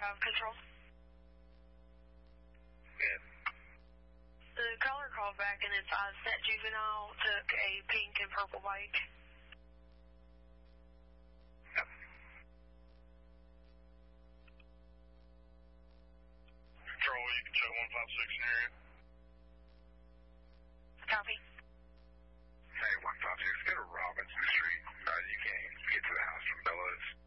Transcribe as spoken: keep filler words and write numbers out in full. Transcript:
five Control. Yeah. The caller called back and advised that juvenile took a pink and purple bike. Yep. Control, you can check one five six in your area. Copy. Hey, one five six, go to Robinson Street. Uh, you can't get to the house from Bellows.